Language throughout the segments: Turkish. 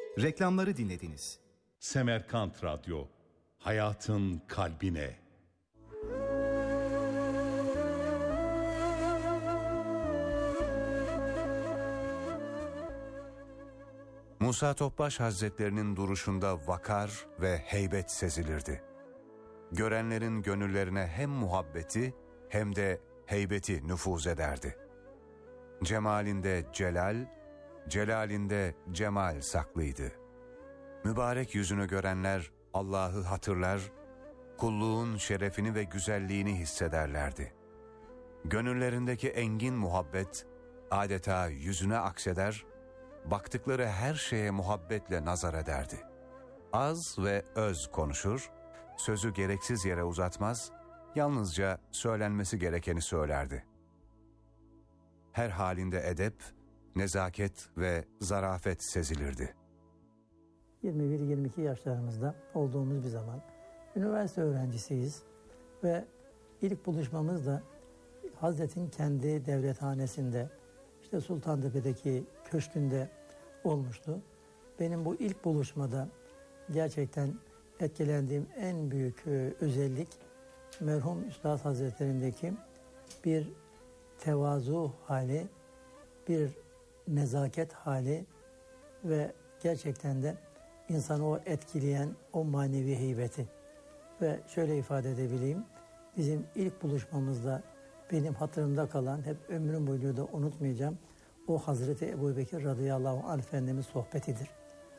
Reklamları dinlediniz. Semerkant Radyo, hayatın kalbine. Musa Topbaş Hazretlerinin duruşunda vakar ve heybet sezilirdi. Görenlerin gönüllerine hem muhabbeti hem de heybeti nüfuz ederdi. Cemalinde celal, celalinde cemal saklıydı. Mübarek yüzünü görenler Allah'ı hatırlar, kulluğun şerefini ve güzelliğini hissederlerdi. Gönüllerindeki engin muhabbet adeta yüzüne akseder, baktıkları her şeye muhabbetle nazar ederdi. Az ve öz konuşur, sözü gereksiz yere uzatmaz, yalnızca söylenmesi gerekeni söylerdi. Her halinde edep, nezaket ve zarafet sezilirdi. 21-22 yaşlarımızda olduğumuz bir zaman üniversite öğrencisiyiz ve ilk buluşmamız da Hazret'in kendi devlethanesinde, işte Sultantepe'deki köşkünde olmuştu. Benim bu ilk buluşmada gerçekten etkilendiğim en büyük özellik merhum Üstad Hazretlerindeki bir tevazu hali, bir nezaket hali ve gerçekten de insanı o etkileyen o manevi heybeti. Ve şöyle ifade edebileyim, bizim ilk buluşmamızda benim hatırımda kalan, hep ömrüm boyunca da unutmayacağım, o Hazreti Ebubekir radıyallahu anh Efendimiz sohbetidir.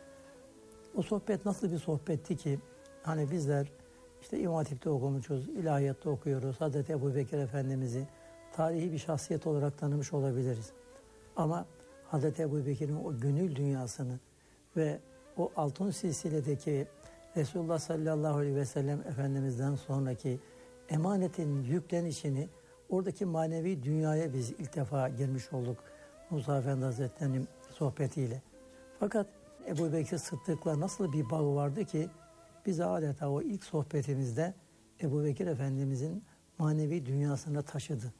O sohbet nasıl bir sohbetti ki, hani bizler işte İmam Hatip'te okumuşuz, ilahiyatта okuyoruz, Hazreti Ebubekir Efendimiz'i tarihi bir şahsiyet olarak tanımış olabiliriz. Ama Hazreti Ebubekir'in o gönül dünyasını ve o altın silsiledeki Resulullah sallallahu aleyhi ve sellem Efendimiz'den sonraki emanetin yüklenişini, oradaki manevi dünyaya biz ilk defa girmiş olduk Musa Efendi Hazretleri'nin sohbetiyle. Fakat Ebubekir Sıddık'la nasıl bir bağı vardı ki bizi adeta o ilk sohbetimizde Ebubekir Efendimiz'in manevi dünyasına taşıdı.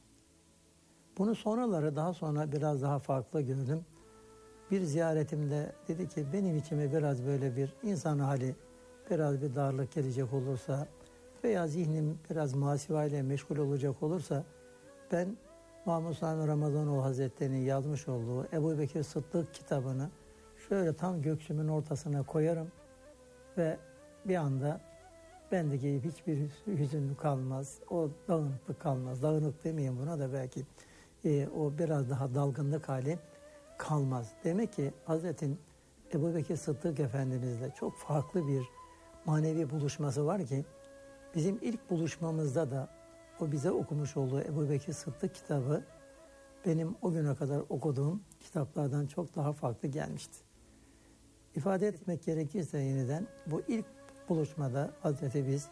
Bunu sonraları daha sonra biraz daha farklı gördüm. Bir ziyaretimde dedi ki benim içime biraz böyle bir insan hali, biraz bir darlık gelecek olursa veya zihnim biraz masiva ile meşgul olacak olursa ben Mahmud Sami Ramazanoğlu Hazretleri'nin yazmış olduğu Ebubekir Sıddık kitabını şöyle tam göğsümün ortasına koyarım ve bir anda bendeki hiçbir hüzün kalmaz, o dağınıklık kalmaz. Dağınık demeyeyim buna da belki o biraz daha dalgınlık hali kalmaz. Demek ki Hazretin Ebubekir Sıddık Efendimizle çok farklı bir manevi buluşması var ki bizim ilk buluşmamızda da o bize okumuş olduğu Ebubekir Sıddık kitabı benim o güne kadar okuduğum kitaplardan çok daha farklı gelmişti. İfade etmek gerekirse yeniden bu ilk buluşmada Hazreti biz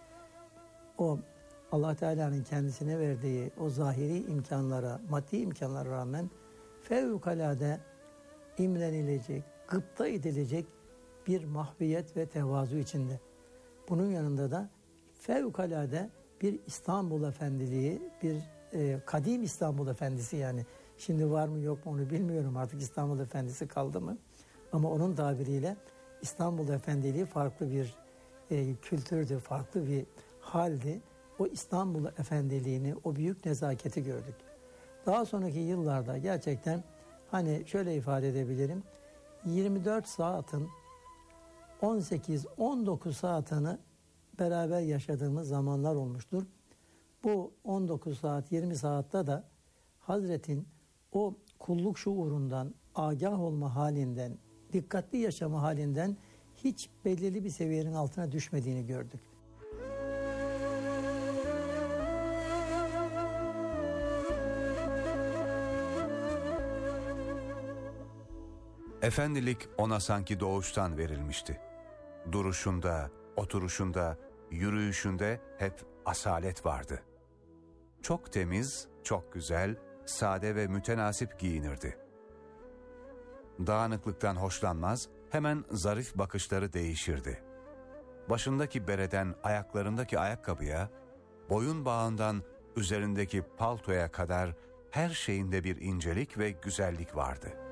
o Allah Teala'nın kendisine verdiği o zahiri imkanlara, maddi imkanlara rağmen fevkalade imrenilecek, gıpta edilecek bir mahviyet ve tevazu içinde. Bunun yanında da fevkalade bir İstanbul Efendiliği, bir kadim İstanbul Efendisi, yani şimdi var mı yok mu onu bilmiyorum, artık İstanbul Efendisi kaldı mı? Ama onun tabiriyle İstanbul Efendiliği farklı bir kültürdü, farklı bir haldi. O İstanbul Efendiliğini, o büyük nezaketi gördük. Daha sonraki yıllarda gerçekten hani şöyle ifade edebilirim, 24 saatin 18-19 saatini beraber yaşadığımız zamanlar olmuştur. Bu 19 saat, 20 saatte de Hazretin o kulluk şuurundan, agah olma halinden, dikkatli yaşama halinden hiç belirli bir seviyenin altına düşmediğini gördük. Efendilik ona sanki doğuştan verilmişti. Duruşunda, oturuşunda, yürüyüşünde hep asalet vardı. Çok temiz, çok güzel, sade ve mütenasip giyinirdi. Dağınıklıktan hoşlanmaz, hemen zarif bakışları değişirdi. Başındaki bereden ayaklarındaki ayakkabıya, boyun bağından üzerindeki paltoya kadar her şeyinde bir incelik ve güzellik vardı.